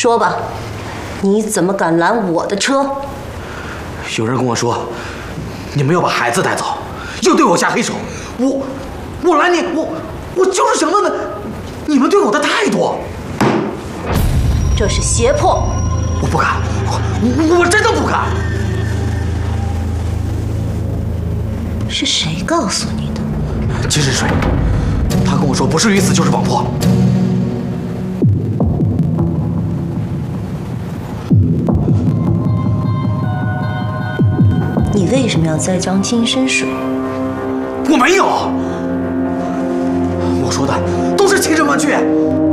说吧，你怎么敢拦我的车？ 有人跟我说，你们要把孩子带走，又对我下黑手。我拦你，我就是想问问你们对我的态度。 这是胁迫。 我不敢，我真的不敢。 是谁告诉你的？ 金深水，他跟我说不是鱼死就是网破。 你为什么要栽赃金深水？ 我没有，我说的都是千真万确。